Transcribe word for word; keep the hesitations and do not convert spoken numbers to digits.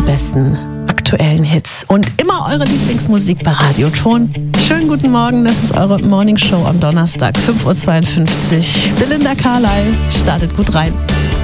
besten aktuellen Hits und immer eure Lieblingsmusik bei Radio Ton. Schönen guten Morgen, das ist eure Morning Show am Donnerstag, fünf Uhr zweiundfünfzig. Belinda Carlisle startet gut rein.